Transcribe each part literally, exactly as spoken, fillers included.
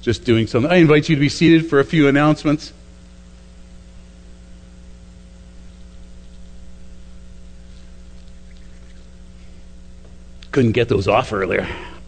just doing something. I invite you to be seated for a few announcements. Couldn't get those off earlier.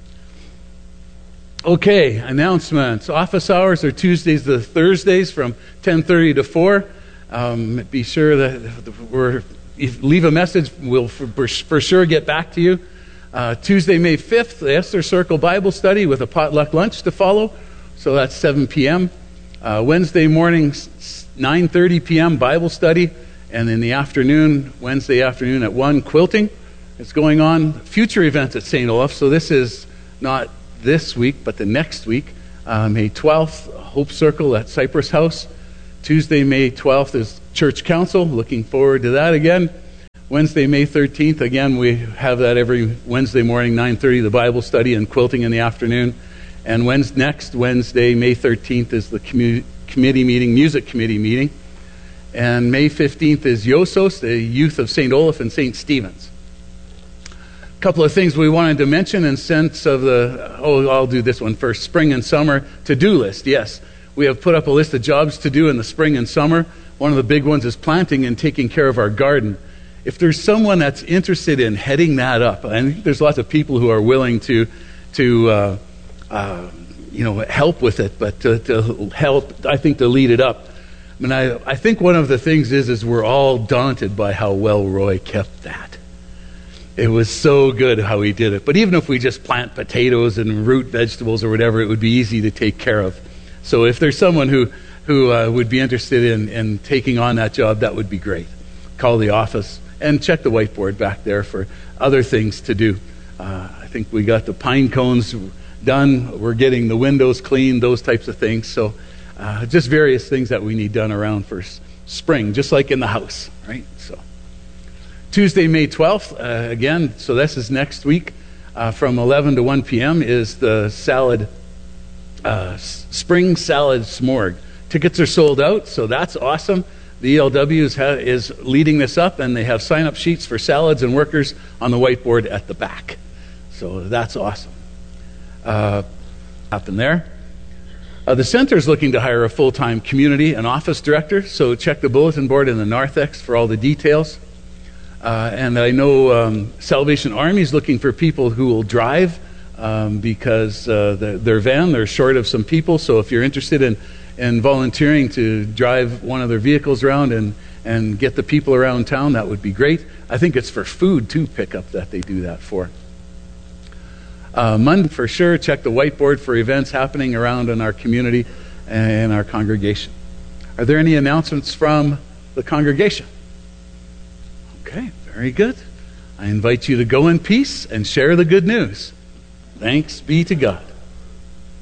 Okay, announcements. Office hours are Tuesdays to Thursdays from ten thirty to four. Um, be sure that we're, if you leave a message, we'll for, for sure get back to you. Uh, Tuesday, May fifth, the Esther Circle Bible Study with a potluck lunch to follow. So that's seven p.m. Uh, Wednesday morning, nine thirty p.m. Bible study. And in the afternoon, Wednesday afternoon at one, quilting. It's going on. Future events at Saint Olaf. So this is not this week, but the next week. Uh, May twelfth, Hope Circle at Cypress House. Tuesday, May twelfth is Church Council. Looking forward to that again. Wednesday, May thirteenth, again, we have that every Wednesday morning, nine thirty, the Bible study and quilting in the afternoon. And Wednesday, next Wednesday, May thirteenth, is the commu- committee meeting, music committee meeting. And May fifteenth is Yosos, the youth of Saint Olaf and Saint Stephen's. Couple of things we wanted to mention in sense of the, oh, I'll do this one first, spring and summer to-do list. Yes, we have put up a list of jobs to do in the spring and summer. One of the big ones is planting and taking care of our garden. If there's someone that's interested in heading that up, I think there's lots of people who are willing to, to uh, uh, you know, help with it, but to, to help, I think, to lead it up. I mean, I, I think one of the things is, is we're all daunted by how well Roy kept that. It was so good how he did it. But even if we just plant potatoes and root vegetables or whatever, it would be easy to take care of. So if there's someone who, who uh, would be interested in, in taking on that job, that would be great. Call the office and check the whiteboard back there for other things to do. Uh, I think we got the pine cones done. We're getting the windows cleaned, those types of things. So uh, just various things that we need done around for s- spring, just like in the house, right? So. Tuesday, May twelfth, uh, again, so this is next week, uh, from eleven to one p.m. is the salad, uh, s- spring salad s'morgue. Tickets are sold out, so that's awesome. The E L W is, ha- is leading this up, and they have sign-up sheets for salads and workers on the whiteboard at the back. So that's awesome. Uh, happen there. Uh, the center is looking to hire a full-time community and office director, so check the bulletin board in the narthex for all the details. Uh, and I know um, Salvation Army is looking for people who will drive um, because uh, the, their van, they're short of some people. So if you're interested in, in volunteering to drive one of their vehicles around and, and get the people around town, that would be great. I think it's for food, too, pickup that they do that for. Uh, Monday, for sure, check the whiteboard for events happening around in our community and our congregation. Are there any announcements from the congregation? Okay, very good. I invite you to go in peace and share the good news. Thanks be to God.